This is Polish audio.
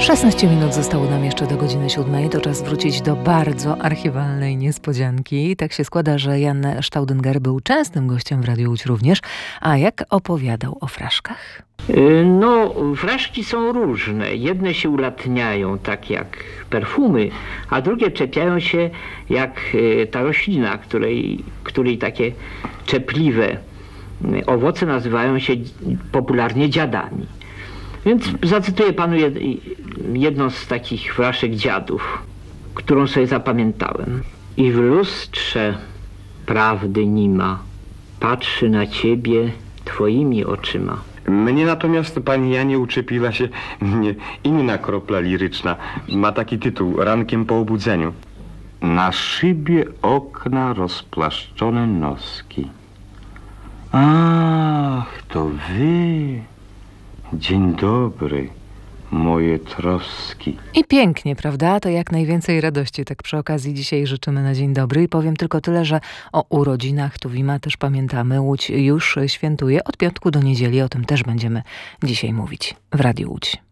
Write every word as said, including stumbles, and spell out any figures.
szesnaście minut zostało nam jeszcze do godziny siódmej. To czas wrócić do bardzo archiwalnej niespodzianki. Tak się składa, że Jan Staudinger był częstym gościem w Radiu Łódź również. A jak opowiadał o fraszkach? No, fraszki są różne. Jedne się ulatniają tak jak perfumy, a drugie czepiają się jak ta roślina, której, której takie czepliwe owoce nazywają się popularnie dziadami. Więc zacytuję panu jedną z takich fraszek dziadów, którą sobie zapamiętałem. I w lustrze prawdy nie ma, patrzy na ciebie twoimi oczyma. Mnie natomiast, panie Janie, uczepiła się mnie inna kropla liryczna. Ma taki tytuł, Rankiem po obudzeniu. Na szybie okna rozplaszczone noski. Ach, to wy. Dzień dobry, moje troski. I pięknie, prawda? To jak najwięcej radości. Tak przy okazji dzisiaj życzymy na dzień dobry. I powiem tylko tyle, że o urodzinach Tuwima też pamiętamy. Łódź już świętuje od piątku do niedzieli. O tym też będziemy dzisiaj mówić w Radiu Łódź.